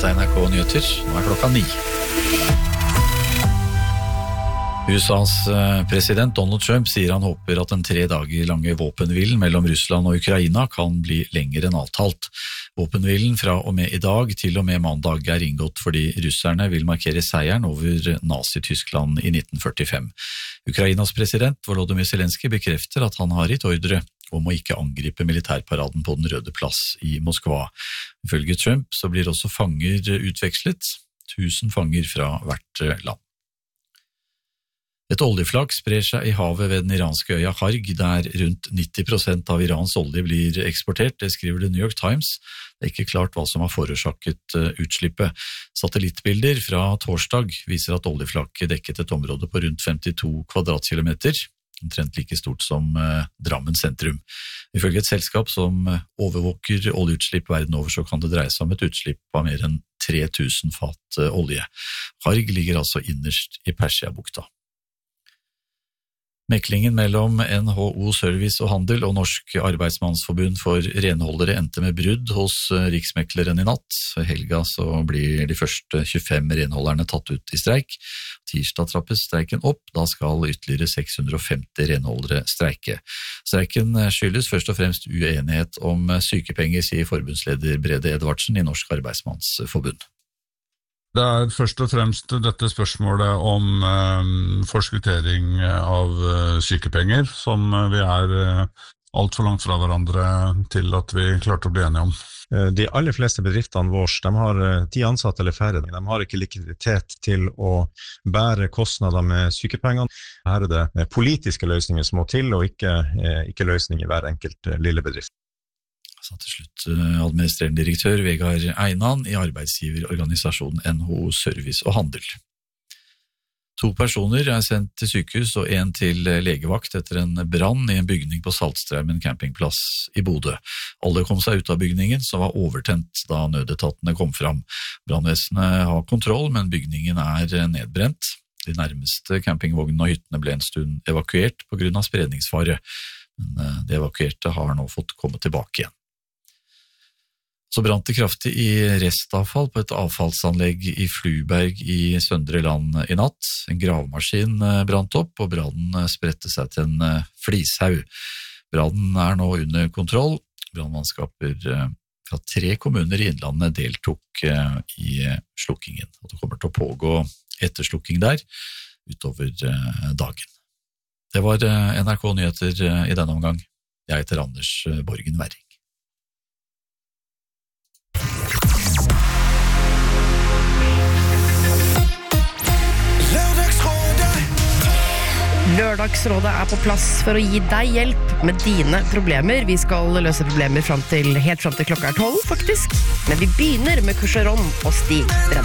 Dette NRK Nyheter, nå klokka 9. USAs president Donald Trump sier han håper at den 3 dager lange våpenhvilen mellom Russland og Ukraina kan bli lenger enn avtalt. Våpenhvilen fra og med i dag til og med mandag inngått fordi russerne vil markere seieren over Nazi-Tyskland i 1945. Ukrainas president Volodymyr Zelenskyj bekrefter at han har gitt ordre om å ikke angripe militærparaden på Den røde plass i Moskva. Ifølge Trump så blir også fanger utvekslet, 1000 fanger fra hvert land. Et oljeflak sprer seg i havet ved den iranske øya Kharg, der rundt 90% av Irans olje blir eksportert, det skriver The New York Times. Det ikke klart hva som har forårsaket utslippet. Satellittbilder fra torsdag viser at oljeflaket dekket et område på rundt 52 kvadratkilometer, omtrent like stort som Drammen sentrum. Ifølge et selskap som overvåker oljeutslipp verden over, så kan det dreie seg om et utslipp av mer enn 3000 fat olje. Kharg ligger altså innerst i Persiabukta. Meklingen mellom NHO Service og Handel og Norsk Arbeidsmannsforbund for renholdere endte med brudd hos riksmekleren i natt. Helga så blir de første 25 renholderne tatt ut i streik. Tirsdag trappes streiken opp, da skal ytterligere 650 renholdere streike. Streiken skyldes først og fremst uenighet om sykepenger, sier forbundsleder Brede Edvardsen i Norsk Arbeidsmannsforbund. Det først og fremst dette spørsmålet om forskuttering av sykepenger, som vi alt for langt fra hverandre til at vi klarte å bli enige om. De aller fleste bedriftene våre, de har 10 ansatte eller færre. De har ikke likviditet til å bære kostnader med sykepengene. Her det politiske løsninger som må til, og ikke løsninger i hver enkelt lille bedrift. Så til slutt administrerende direktør Vegard Einan i arbeidsgiverorganisasjonen NHO Service og Handel. 2 personer sendt til sykehus og 1 til legevakt etter en brann i en bygning på Saltstraumen campingplass i Bodø. Alle kom seg ut av bygningen, som var overtent da nødetatene kom fram. Brannvesenet har kontroll, men bygningen nedbrent. De nærmeste campingvognene og hyttene ble en stund evakuert på grunn av spredningsfare, men de evakuerte har nå fått komme tilbake igjen. Så brant det kraftig i restavfall på et avfallsanlegg i Fluberg i Søndre Land i natt. En gravemaskin brant opp, og brannen spredte seg til en flishaug. Brannen nå under kontroll. Brannmannskaper fra 3 kommuner i Innlandet deltok i slukkingen. Og det kommer til å pågå etterslukking der utover dagen. Det var NRK Nyheter i denne omgang. Jeg heter Anders Borgen Werring. Lørdagsrådet på plass for å gi deg hjelp med dine problemer. Vi skal løse problemer helt frem til klokka 12, faktisk. Men vi begynner med Coucheron og Stig Brenna.